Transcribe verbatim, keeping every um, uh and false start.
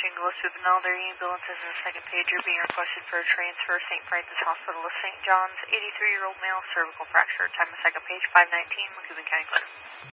Attention, Gillespie with an elderly ambulance is in the second page. You're being requested for a transfer. Saint Francis Hospital of Saint John's. eighty-three-year-old male, cervical fracture. Time of second page, five nineteen, Waukegan County Clerk.